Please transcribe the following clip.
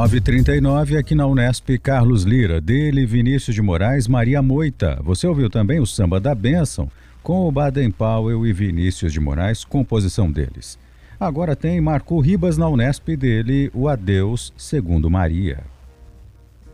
9h39 aqui na Unesp, Carlos Lira, dele, Vinícius de Moraes, Maria Moita. Você ouviu também o Samba da Bênção, com o Baden Powell e Vinícius de Moraes, composição deles. Agora tem Marco Ribas na Unesp, dele, o Adeus, segundo Maria.